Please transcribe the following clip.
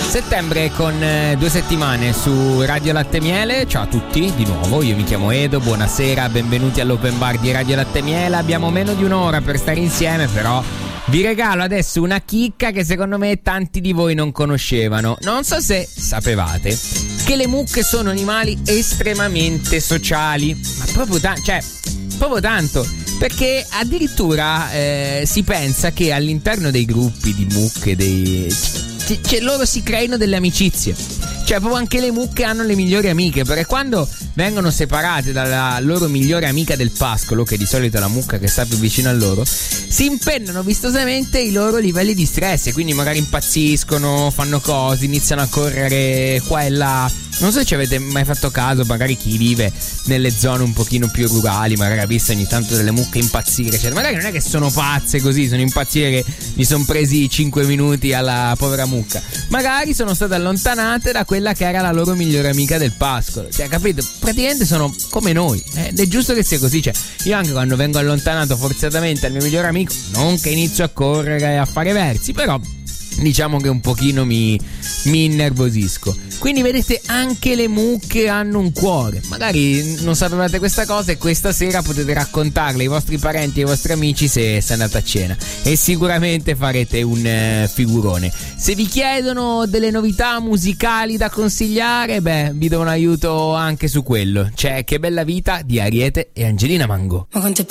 Settembre con 2 settimane su Radio Latte Miele. Ciao a tutti, di nuovo, io mi chiamo Edo, buonasera, benvenuti all'Open Bar di Radio Latte Miele. Abbiamo meno di un'ora per stare insieme, però vi regalo adesso una chicca che secondo me tanti di voi non conoscevano. Non so se sapevate che le mucche sono animali estremamente sociali, ma proprio tanto, perché addirittura si pensa che all'interno dei gruppi di mucche, loro si creino delle amicizie. Cioè proprio anche le mucche hanno le migliori amiche, perché quando vengono separate dalla loro migliore amica del pascolo, che di solito è la mucca che sta più vicino a loro, si impennano vistosamente i loro livelli di stress e quindi magari impazziscono, fanno cose, iniziano a correre qua e là. Non so se ci avete mai fatto caso, magari chi vive nelle zone un pochino più rurali magari ha visto ogni tanto delle mucche impazzire, cioè magari non è che sono pazze così, sono impazzire che mi sono presi 5 minuti alla povera mucca, magari sono state allontanate da quella che era la loro migliore amica del pascolo, cioè capito? Praticamente sono come noi, ed è giusto che sia così. Cioè io anche quando vengo allontanato forzatamente dal mio migliore amico, non che inizio a correre e a fare versi, però diciamo che un pochino mi innervosisco. Quindi vedete, anche le mucche hanno un cuore. Magari non sapevate questa cosa e questa sera potete raccontarle ai vostri parenti e ai vostri amici se andate a cena, e sicuramente farete un figurone. Se vi chiedono delle novità musicali da consigliare, vi do un aiuto anche su quello. C'è Che bella vita di Ariete e Angelina Mango.